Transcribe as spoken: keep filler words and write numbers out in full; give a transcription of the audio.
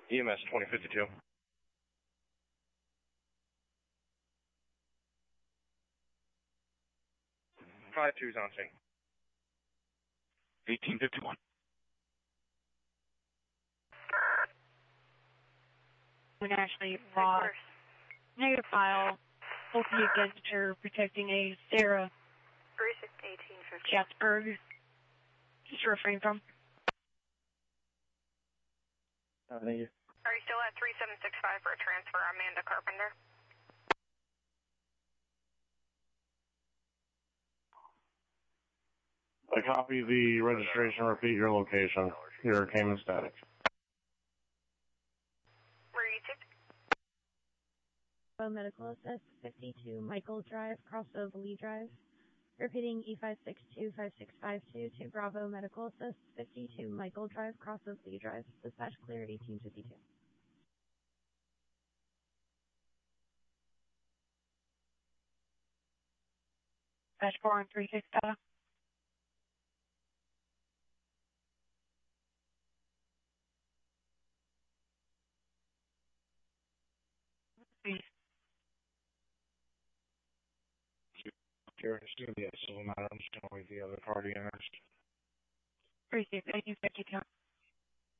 E M S twenty fifty-two. five two's on scene. eighteen fifty-one. We can actually log negative file, opiate signature protecting a Sarah Chatsberg. Just to refrain from. Oh, thank you. Are you still at three seven six five for a transfer, Amanda Carpenter? I copy the registration, repeat your location. Here, Cayman Static. Where are you to? Bravo Medical Assist fifty-two Michael Drive, crossover Lee Drive. Repeating E five six two five six five two to Bravo Medical Assist fifty-two Michael Drive, crossover Lee Drive. Dispatch clear eighteen fifty-two. Dispatch four and three six data. Here, it's going to be a civil matter. I'm just going to wait the other party in. three six eighteen fifty-two.